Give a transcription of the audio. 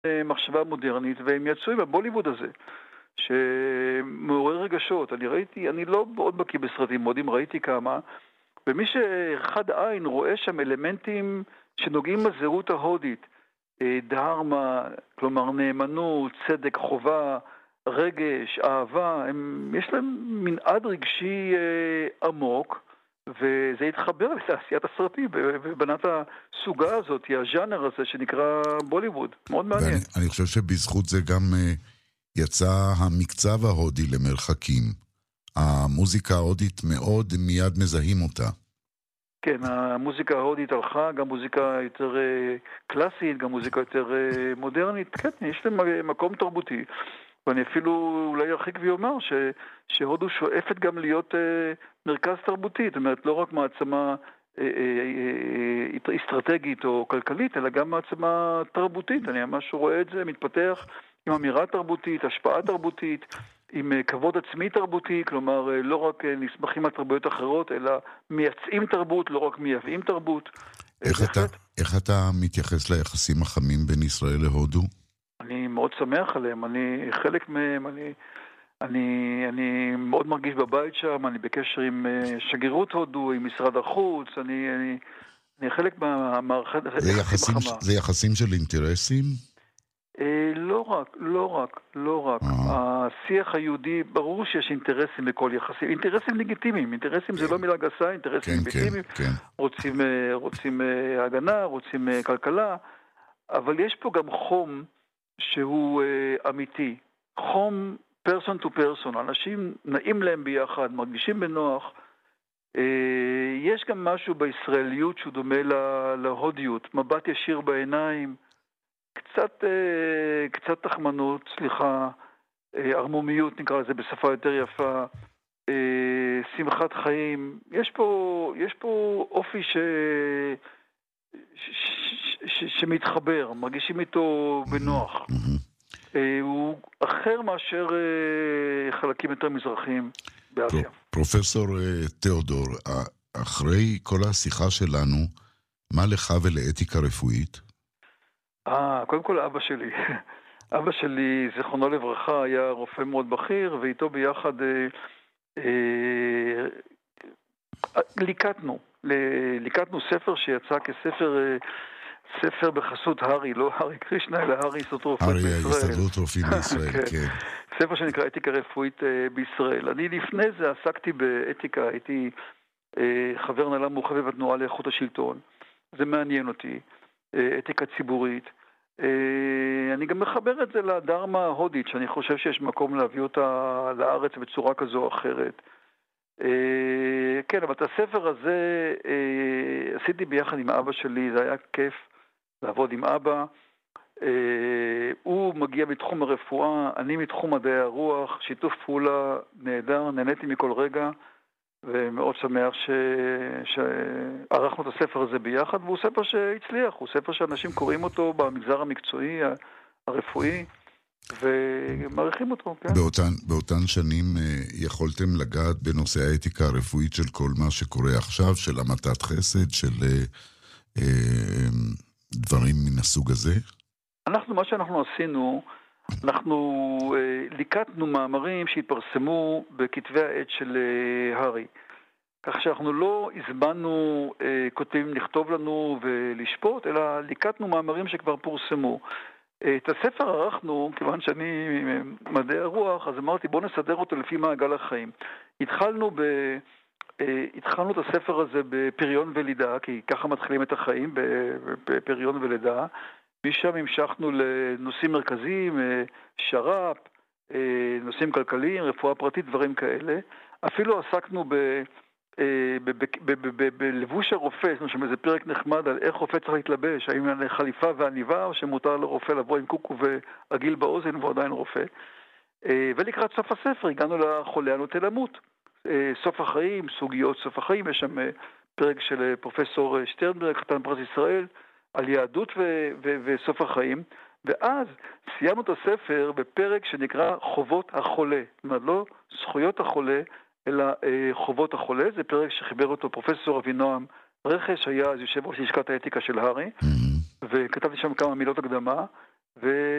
מחשבה מודרנית, והם יצאו עם הבוליווד הזה, שמעורר רגשות. אני לא מאוד בקיא בסרטים מודים, ראיתי כמה, ומי שאחד עין רואה שם אלמנטים שנוגעים בזהות ההודית, דהרמה, כלומר נאמנות, צדק, חובה, רגש, אהבה, יש להם מנעד רגשי עמוק, וזה התחבר לתעשיית הסרטים, ובנת הסוגה הזאת, הז'אנר הזה שנקרא בוליווד. מאוד מעניין. ואני חושב שבזכות זה גם יצא המקצב ההודי למרחקים. המוזיקה ההודית מאוד מיד מזהים אותה. כן, המוזיקה ההודית הלכה, גם מוזיקה יותר קלאסית, גם מוזיקה יותר מודרנית. כן, יש להם מקום תרבותי. ואני אפילו אולי ארחיק ויאמר שהודו שואפת גם להיות מרכז תרבותי, זאת אומרת לא רק מעצמה אסטרטגית או כלכלית, אלא גם מעצמה תרבותית. אני ממש רואה את זה מתפתח עם אמירה תרבותית, השפעה תרבותית, עם כבוד עצמי תרבותי, כלומר לא רק נסמכים על תרבויות אחרות, אלא מייצאים תרבות, לא רק מייבאים תרבות. איך אתה מתייחס ליחסים החמים בין ישראל להודו? אני מאוד שמח עליהם, אני חלק מהם, אני מאוד מרגיש בבית שם, אני בקשר עם שגרירות הודו, עם משרד החוץ, אני חלק מהמערכת היחסים החמה. זה יחסים של אינטרסים? לא רק. השיח היהודי, ברור שיש אינטרסים בכל יחסים, אינטרסים לגיטימיים, אינטרסים זה לא מילה גסה, אינטרסים לגיטימיים, רוצים הגנה, רוצים כלכלה, אבל יש פה גם חום שהוא אמיתי, חום פרסון טו פרסון, אנשים נעים להם ביחד, מרגישים בנוח, יש גם משהו בישראליות שהוא דומה להודיות, מבט ישיר בעיניים, קצת תחמנות, ערמומיות נקרא לזה בשפה יותר יפה, שמחת חיים, יש פה אופי שמתחבר, מרגישים איתו בנוח. הוא אחר מאשר חלקים יותר מזרחיים באסיה. פרופסור תיאודור, אחרי כל השיחה שלנו, מה לך ולאתיקה רפואית? קודם כל אבא שלי, זיכרונו לברכה, היה רופא מאוד בכיר, ואיתו ביחד ליקטנו ספר שיצא ספר בחסות הרי, לא הרי קרישנה, אלא הרי הסתדרות רופאים בישראל, כן. ספר שנקרא אתיקה רפואית בישראל. אני לפני זה עסקתי באתיקה, הייתי חבר נהלה מורחבת בתנועה לאיכות השלטון. זה מעניין אותי, אתיקה ציבורית. אני גם מחבר את זה לדרמה ההודית, שאני חושב שיש מקום להביא אותה לארץ בצורה כזו או אחרת. כן, אבל את הספר הזה עשיתי ביחד עם אבא שלי, זה היה כיף לעבוד עם אבא. הוא מגיע מתחום הרפואה, אני מתחום מדעי הרוח, שיתוף פעולה נהדר, נהניתי מכל רגע, ומאוד שמח שערכנו את הספר הזה ביחד, והוא ספר שהצליח, הוא ספר שאנשים קוראים אותו במגזר המקצועי, הרפואי, ומעריכים אותו. כן? באותן שנים יכולתם לגעת בנושא האתיקה הרפואית של כל מה שקורה עכשיו, של המתת חסד, של דברים מן הסוג הזה? מה שאנחנו עשינו, אנחנו ליקטנו מאמרים שהתפרסמו בכתבי העת של הרי. כך שאנחנו לא הזמנו כותבים לכתוב לנו ולשפוט, אלא ליקטנו מאמרים שכבר פורסמו. את הספר ערכנו, כיוון שאני מדעי הרוח, אז אמרתי בוא נסדר אותו לפי מעגל החיים. התחלנו את הספר הזה בפריון ולידה, כי ככה מתחילים את החיים, בפריון ולידה. משם המשכנו לנושאים מרכזיים, שר"פ, נושאים כלכליים, רפואה פרטית, דברים כאלה. אפילו עסקנו בלבוש הרופא, זאת אומרת, זה פרק נחמד על איך רופא צריך להתלבש, האם על חליפה ועניבה, או שמותר לרופא לבוא עם קוקו ועגיל באוזן ועדיין רופא. ולקראת סוף הספר הגענו לחולה הנוטה למות. סוף החיים, סוגיות סוף החיים, יש שם פרק של פרופסור שטרנברג, חתן פרס ישראל, על יהדות וסוף החיים, ואז סיימנו את הספר בפרק שנקרא חובות החולה, זאת אומרת לא זכויות החולה, אלא חובות החולה, זה פרק שחיבר אותו פרופסור אבינועם רכש, היה אז יושב ראש לשכת האתיקה של הרי, וכתבתי שם כמה מילות הקדמה, ו...